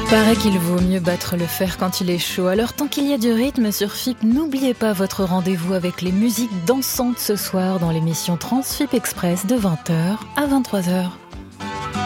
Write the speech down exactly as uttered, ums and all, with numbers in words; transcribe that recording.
Paraît qu'il vaut mieux battre le fer quand il est chaud. Alors tant qu'il y a du rythme sur F I P, n'oubliez pas votre rendez-vous avec les musiques dansantes ce soir dans l'émission Trans F I P Express de vingt heures à vingt-trois heures.